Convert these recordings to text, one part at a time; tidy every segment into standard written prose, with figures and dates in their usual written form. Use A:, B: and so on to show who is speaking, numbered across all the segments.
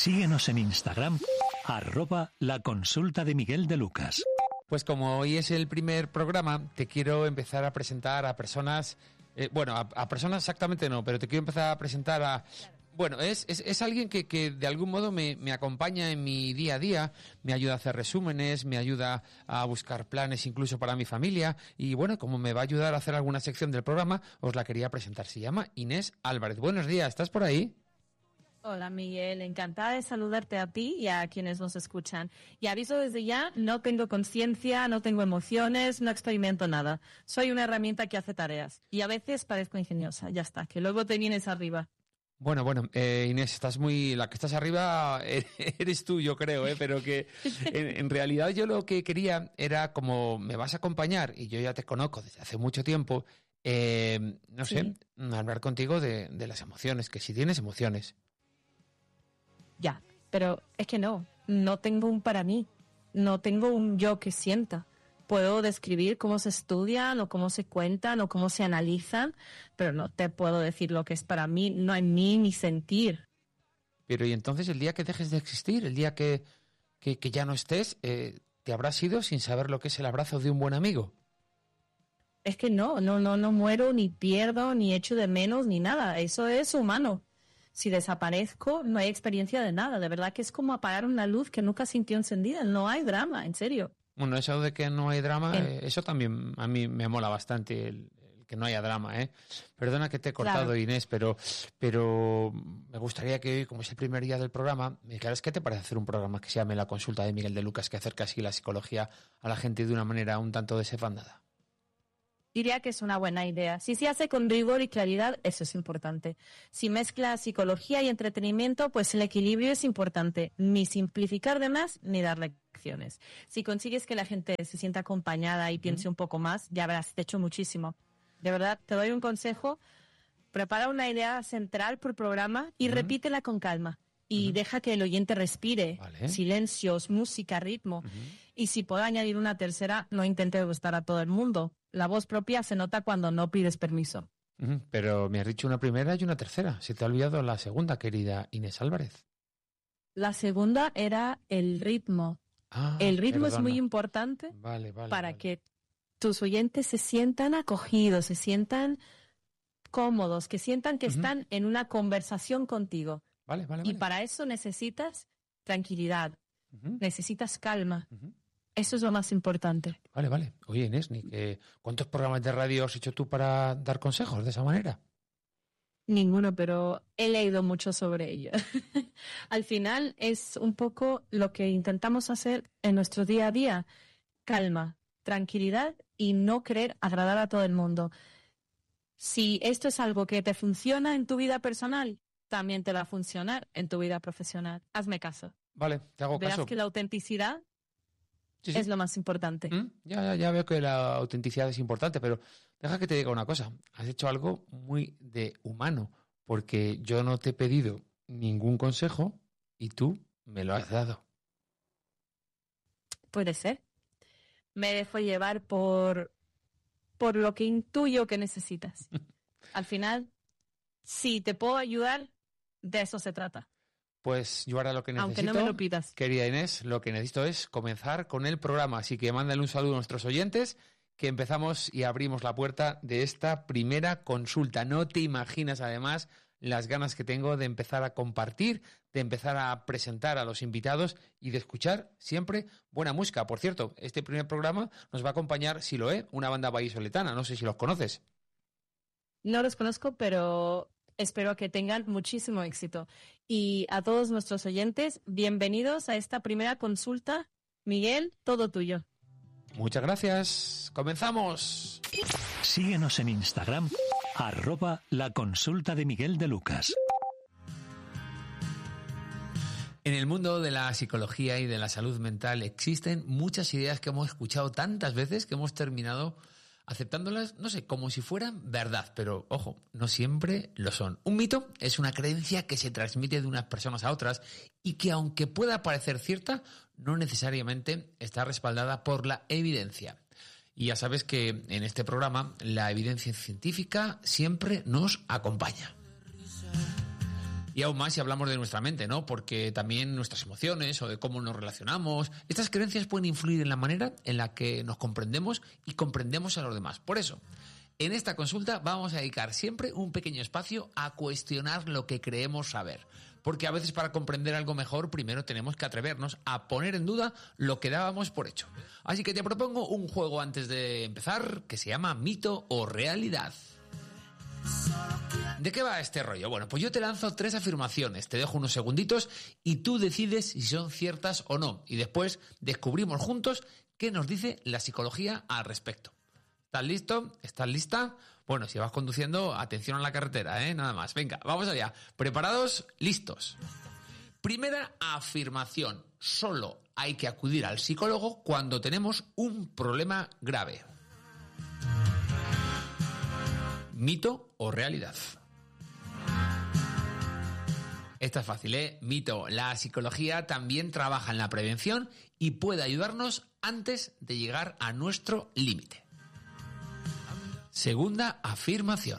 A: Síguenos en Instagram, @laconsultaDemiguelDeLucas.
B: Pues como hoy es el primer programa, te quiero empezar a presentar a personas, a personas exactamente no, pero te quiero empezar a presentar a... Bueno, es alguien que de algún modo me acompaña en mi día a día, me ayuda a hacer resúmenes, me ayuda a buscar planes incluso para mi familia y bueno, como me va a ayudar a hacer alguna sección del programa, os la quería presentar. Se llama Inés Álvarez. Buenos días, ¿estás por ahí?
C: Hola Miguel, encantada de saludarte a ti y a quienes nos escuchan. Y aviso desde ya, no tengo conciencia, no tengo emociones, no experimento nada. Soy una herramienta que hace tareas y a veces parezco ingeniosa, ya está, que luego te vienes arriba.
B: Bueno, Inés, la que estás arriba eres tú, yo creo, pero que en realidad yo lo que quería era, como me vas a acompañar y yo ya te conozco desde hace mucho tiempo, hablar contigo de las emociones, que si tienes emociones.
C: Ya, pero es que no tengo un para mí, no tengo un yo que sienta. Puedo describir cómo se estudian o cómo se cuentan o cómo se analizan, pero no te puedo decir lo que es para mí, no en mí ni sentir.
B: Pero y entonces el día que dejes de existir, el día que ya no estés, ¿te habrás ido sin saber lo que es el abrazo de un buen amigo?
C: Es que no muero, ni pierdo, ni echo de menos, ni nada. Eso es humano. Si desaparezco, no hay experiencia de nada. De verdad que es como apagar una luz que nunca sintió encendida. No hay drama, en serio.
B: Bueno, eso de que no hay drama, eso también a mí me mola bastante, el que no haya drama, Perdona que te he cortado, claro. Inés, pero me gustaría que hoy, como es el primer día del programa, me dijeras qué te parece hacer un programa que se llame La Consulta de Miguel de Lucas, que acerca así la psicología a la gente de una manera un tanto desafandada.
C: Diría que es una buena idea. Si se hace con rigor y claridad, eso es importante. Si mezcla psicología y entretenimiento, pues el equilibrio es importante. Ni simplificar de más, ni dar lecciones. Si consigues que la gente se sienta acompañada y piense un poco más, ya habrás hecho muchísimo. De verdad, te doy un consejo. Prepara una idea central por programa y repítela con calma. Y deja que el oyente respire. Vale. Silencios, música, ritmo. Y si puedo añadir una tercera, no intente gustar a todo el mundo. La voz propia se nota cuando no pides permiso.
B: Pero me has dicho una primera y una tercera. Se te ha olvidado la segunda, querida Inés Álvarez.
C: La segunda era el ritmo. El ritmo perdona. Es muy importante para que tus oyentes se sientan acogidos, se sientan cómodos, que sientan que están en una conversación contigo.
B: Vale.
C: Y para eso necesitas tranquilidad, necesitas calma. Eso es lo más importante.
B: Vale. Oye, Inés, ¿cuántos programas de radio has hecho tú para dar consejos de esa manera?
C: Ninguno, pero he leído mucho sobre ello. Al final es un poco lo que intentamos hacer en nuestro día a día. Calma, tranquilidad y no querer agradar a todo el mundo. Si esto es algo que te funciona en tu vida personal, también te va a funcionar en tu vida profesional. Hazme caso.
B: Vale, te hago caso.
C: Verás que la autenticidad
B: sí.
C: Es lo más importante.
B: Ya veo que la autenticidad es importante, pero deja que te diga una cosa. Has hecho algo muy de humano, porque yo no te he pedido ningún consejo y tú me lo has dado.
C: Puede ser. Me dejo llevar por lo que intuyo que necesitas. Al final, si te puedo ayudar, de eso se trata.
B: Pues yo ahora lo que necesito,
C: aunque no me lo pidas.
B: Querida Inés, lo que necesito es comenzar con el programa. Así que mándale un saludo a nuestros oyentes, que empezamos y abrimos la puerta de esta primera consulta. No te imaginas, además, las ganas que tengo de empezar a compartir, de empezar a presentar a los invitados y de escuchar siempre buena música. Por cierto, este primer programa nos va a acompañar Siloé, una banda vallisoletana. No sé si los conoces.
C: No los conozco, pero espero que tengan muchísimo éxito. Y a todos nuestros oyentes, bienvenidos a esta primera consulta. Miguel, todo tuyo.
B: Muchas gracias. ¡Comenzamos!
A: Síguenos en Instagram, @laconsultaDemiguelDeLucas.
B: En el mundo de la psicología y de la salud mental existen muchas ideas que hemos escuchado tantas veces que hemos terminado aceptándolas, no sé, como si fueran verdad, pero ojo, no siempre lo son. Un mito es una creencia que se transmite de unas personas a otras y que, aunque pueda parecer cierta, no necesariamente está respaldada por la evidencia. Y ya sabes que en este programa la evidencia científica siempre nos acompaña. Y aún más si hablamos de nuestra mente, ¿no? Porque también nuestras emociones o de cómo nos relacionamos, estas creencias pueden influir en la manera en la que nos comprendemos y comprendemos a los demás. Por eso, en esta consulta vamos a dedicar siempre un pequeño espacio a cuestionar lo que creemos saber. Porque a veces para comprender algo mejor, primero tenemos que atrevernos a poner en duda lo que dábamos por hecho. Así que te propongo un juego antes de empezar que se llama Mito o Realidad. ¿De qué va este rollo? Bueno, pues yo te lanzo 3 afirmaciones, te dejo unos segunditos y tú decides si son ciertas o no. Y después descubrimos juntos qué nos dice la psicología al respecto. ¿Estás listo? ¿Estás lista? Bueno, si vas conduciendo, atención a la carretera, nada más. Venga, vamos allá. ¿Preparados? ¿Listos? Primera afirmación. Solo hay que acudir al psicólogo cuando tenemos un problema grave. ¿Mito o realidad? Esta es fácil, ¿eh? Mito. La psicología también trabaja en la prevención y puede ayudarnos antes de llegar a nuestro límite. Segunda afirmación.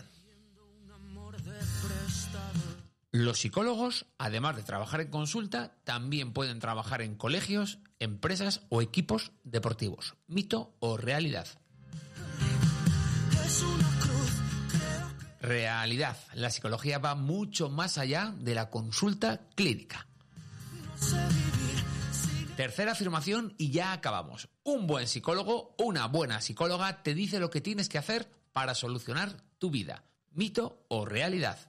B: Los psicólogos, además de trabajar en consulta, también pueden trabajar en colegios, empresas o equipos deportivos. ¿Mito o realidad? Realidad. La psicología va mucho más allá de la consulta clínica. Tercera afirmación y ya acabamos. Un buen psicólogo, una buena psicóloga te dice lo que tienes que hacer para solucionar tu vida. ¿Mito o realidad?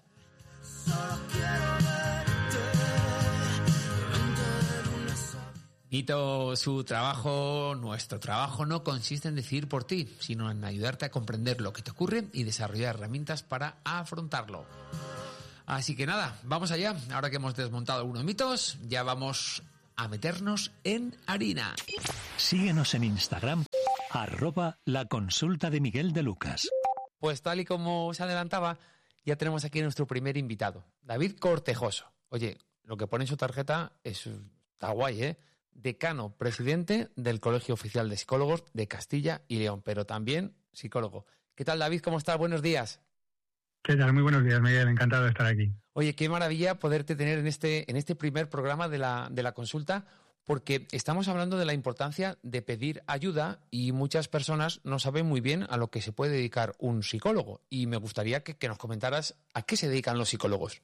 B: Mito. Su trabajo, nuestro trabajo, no consiste en decidir por ti, sino en ayudarte a comprender lo que te ocurre y desarrollar herramientas para afrontarlo. Así que nada, vamos allá. Ahora que hemos desmontado algunos mitos, ya vamos a meternos en harina.
A: Síguenos en Instagram, @laconsulta de Miguel de Lucas.
B: Pues tal y como se adelantaba, ya tenemos aquí a nuestro primer invitado, David Cortejoso. Oye, lo que pone en su tarjeta está guay, ¿eh? Decano, presidente del Colegio Oficial de Psicólogos de Castilla y León, pero también psicólogo. ¿Qué tal, David? ¿Cómo estás? Buenos días.
D: ¿Qué tal? Muy buenos días, Miguel. Encantado de estar aquí.
B: Oye, qué maravilla poderte tener en este primer programa de la consulta, porque estamos hablando de la importancia de pedir ayuda y muchas personas no saben muy bien a lo que se puede dedicar un psicólogo. Y me gustaría que nos comentaras a qué se dedican los psicólogos.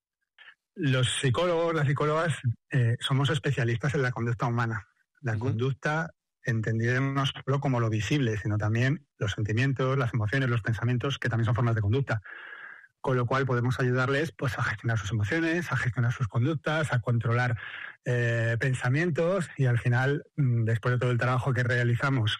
D: Los psicólogos, las psicólogas, somos especialistas en la conducta humana. La conducta entendida no solo como lo visible, sino también los sentimientos, las emociones, los pensamientos, que también son formas de conducta. Con lo cual podemos ayudarles pues, a gestionar sus emociones, a gestionar sus conductas, a controlar pensamientos y al final, después de todo el trabajo que realizamos,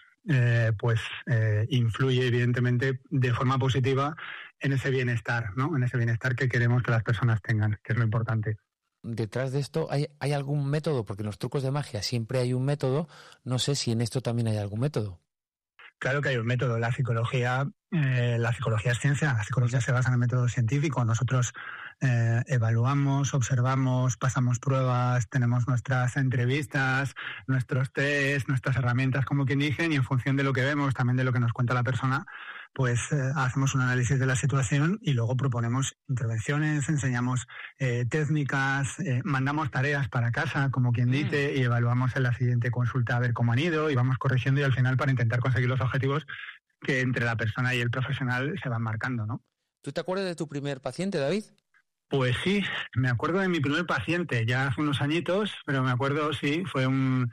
D: influye evidentemente de forma positiva en ese bienestar, ¿no? En ese bienestar que queremos que las personas tengan, que es lo importante.
B: Detrás de esto, ¿hay algún método? Porque en los trucos de magia siempre hay un método. No sé si en esto también hay algún método.
D: Claro que hay un método. La psicología es ciencia. La psicología se basa en el método científico. Nosotros evaluamos, observamos, pasamos pruebas, tenemos nuestras entrevistas, nuestros test, nuestras herramientas, como quien dicen, y en función de lo que vemos, también de lo que nos cuenta la persona, pues hacemos un análisis de la situación y luego proponemos intervenciones, enseñamos técnicas, mandamos tareas para casa, como quien dice, y evaluamos en la siguiente consulta a ver cómo han ido y vamos corrigiendo y al final para intentar conseguir los objetivos que entre la persona y el profesional se van marcando, ¿no?
B: ¿Tú te acuerdas de tu primer paciente, David?
D: Pues sí, me acuerdo de mi primer paciente, ya hace unos añitos, pero me acuerdo, sí, fue un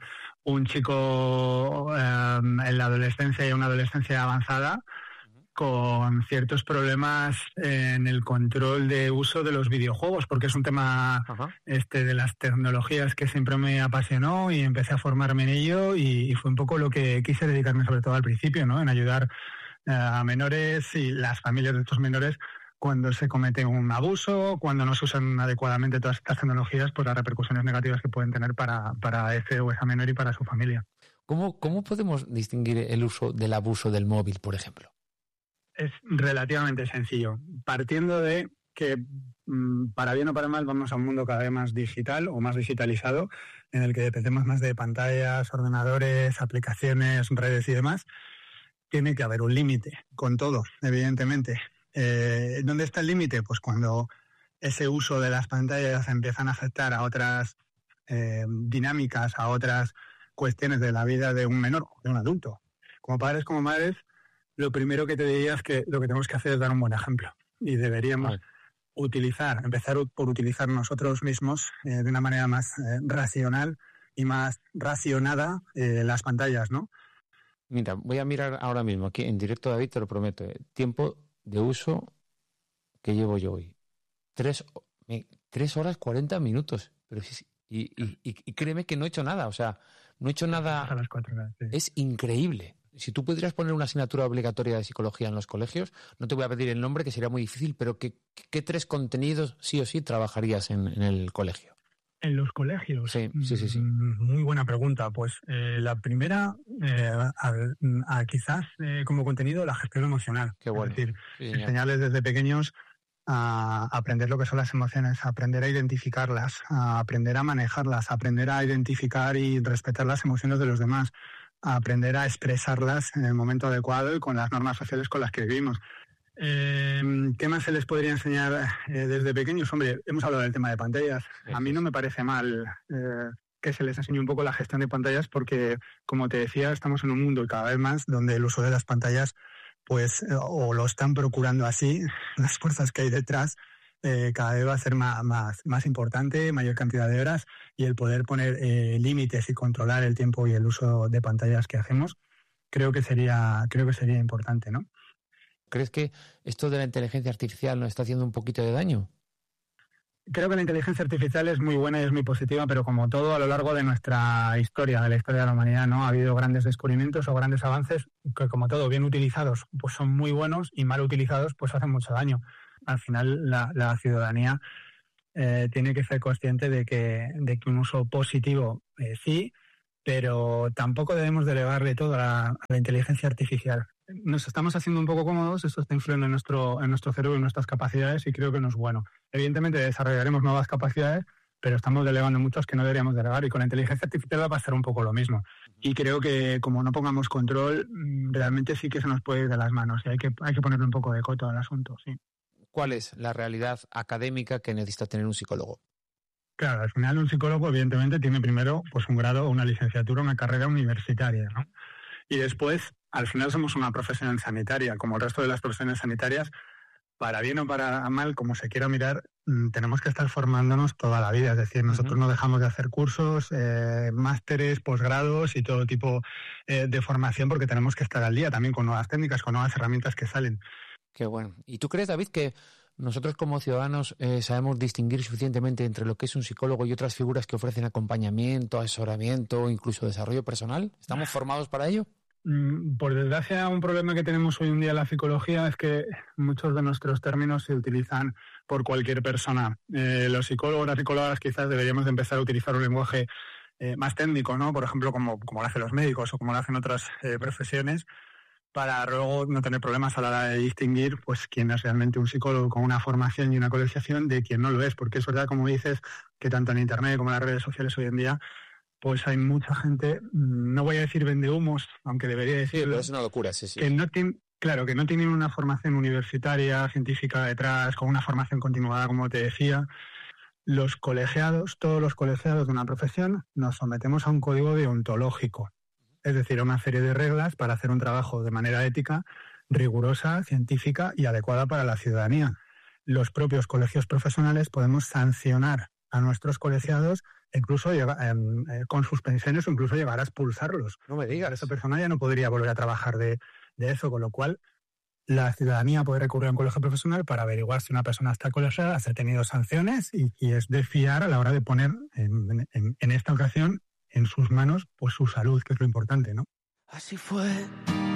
D: chico en la adolescencia y una adolescencia avanzada, con ciertos problemas en el control de uso de los videojuegos, porque es un tema de las tecnologías que siempre me apasionó y empecé a formarme en ello y fue un poco lo que quise dedicarme sobre todo al principio, ¿no? En ayudar a menores y las familias de estos menores cuando se comete un abuso, cuando no se usan adecuadamente todas estas tecnologías, pues las repercusiones negativas que pueden tener para ese o esa menor y para su familia.
B: ¿Cómo podemos distinguir el uso del abuso del móvil, por ejemplo?
D: Es relativamente sencillo, partiendo de que para bien o para mal vamos a un mundo cada vez más digital o más digitalizado, en el que dependemos más de pantallas, ordenadores, aplicaciones, redes y demás. Tiene que haber un límite con todo, evidentemente. ¿Dónde está el límite? Pues cuando ese uso de las pantallas empiezan a afectar a otras dinámicas, a otras cuestiones de la vida de un menor o de un adulto. Como padres, como madres, lo primero que te diría es que lo que tenemos que hacer es dar un buen ejemplo. Y deberíamos empezar por utilizar nosotros mismos de una manera más racional y más racionada las pantallas, ¿no?
E: Mira, voy a mirar ahora mismo aquí en directo, David, te lo prometo. Tiempo de uso que llevo yo hoy. 3 horas 40 minutos. Pero sí, y créeme que no he hecho nada. O sea, no he hecho nada.
D: A las 4 horas, sí.
E: Es increíble. Si tú pudieras poner una asignatura obligatoria de psicología en los colegios, no te voy a pedir el nombre, que sería muy difícil, pero ¿qué 3 contenidos sí o sí trabajarías en el colegio?
D: En los colegios.
E: Sí.
D: Muy buena pregunta. Pues la primera, quizás como contenido, la gestión emocional.
E: Qué bueno.
D: Es decir,
E: Sí,
D: enseñarles desde pequeños a aprender lo que son las emociones, a aprender a identificarlas, a aprender a manejarlas, a aprender a identificar y respetar las emociones de los demás, a aprender a expresarlas en el momento adecuado y con las normas sociales con las que vivimos. ¿Qué más se les podría enseñar desde pequeños? Hombre, hemos hablado del tema de pantallas. A mí no me parece mal que se les enseñe un poco la gestión de pantallas porque, como te decía, estamos en un mundo cada vez más donde el uso de las pantallas, pues, o lo están procurando así, las fuerzas que hay detrás, cada vez va a ser más importante, mayor cantidad de horas, y el poder poner límites y controlar el tiempo y el uso de pantallas que hacemos, creo que sería importante, ¿no?
E: ¿Crees que esto de la inteligencia artificial nos está haciendo un poquito de daño?
D: Creo que la inteligencia artificial es muy buena y es muy positiva, pero como todo a lo largo de nuestra historia, de la historia de la humanidad, ¿no? Ha habido grandes descubrimientos o grandes avances que, como todo, bien utilizados, pues son muy buenos, y mal utilizados, pues hacen mucho daño. Al final, la ciudadanía tiene que ser consciente de que un uso positivo sí, pero tampoco debemos delegarle todo a la inteligencia artificial. Nos estamos haciendo un poco cómodos, esto está influyendo en nuestro cerebro y en nuestras capacidades, y creo que no es bueno. Evidentemente desarrollaremos nuevas capacidades, pero estamos delegando muchas que no deberíamos delegar, y con la inteligencia artificial va a pasar un poco lo mismo. Y creo que como no pongamos control, realmente sí que se nos puede ir de las manos, y hay que ponerle un poco de coto al asunto, sí.
E: ¿Cuál es la realidad académica que necesita tener un psicólogo?
D: Claro, al final un psicólogo evidentemente tiene primero pues un grado, una licenciatura, una carrera universitaria, ¿no? Y después, al final somos una profesión sanitaria, como el resto de las profesiones sanitarias, para bien o para mal, como se quiera mirar, tenemos que estar formándonos toda la vida. Es decir, nosotros no dejamos de hacer cursos, másteres, posgrados y todo tipo de formación, porque tenemos que estar al día también con nuevas técnicas, con nuevas herramientas que salen.
E: Qué bueno. ¿Y tú crees, David, que nosotros como ciudadanos sabemos distinguir suficientemente entre lo que es un psicólogo y otras figuras que ofrecen acompañamiento, asesoramiento, incluso desarrollo personal? ¿Estamos formados para ello?
D: Por desgracia, un problema que tenemos hoy en día en la psicología es que muchos de nuestros términos se utilizan por cualquier persona. Los psicólogos, las psicólogas, quizás deberíamos de empezar a utilizar un lenguaje más técnico, ¿no? Por ejemplo, como lo hacen los médicos o como lo hacen otras profesiones, para luego no tener problemas a la hora de distinguir pues quién es realmente un psicólogo con una formación y una colegiación de quién no lo es, porque es verdad, como dices, que tanto en Internet como en las redes sociales hoy en día, pues hay mucha gente, no voy a decir vendehumos, aunque debería decirlo.
E: Sí, pero es una locura, sí.
D: Que no tienen una formación universitaria, científica detrás, con una formación continuada, como te decía. Los colegiados, todos los colegiados de una profesión, nos sometemos a un código deontológico. Es decir, a una serie de reglas para hacer un trabajo de manera ética, rigurosa, científica y adecuada para la ciudadanía. Los propios colegios profesionales podemos sancionar a nuestros colegiados, incluso con suspensiones, o incluso llegar a expulsarlos.
E: No me digas.
D: Esa persona ya no podría volver a trabajar de eso, con lo cual la ciudadanía puede recurrir a un colegio profesional para averiguar si una persona está colegiada, si ha tenido sanciones, y es de fiar a la hora de poner en esta ocasión en sus manos pues su salud, que es lo importante, ¿no?
F: Así fue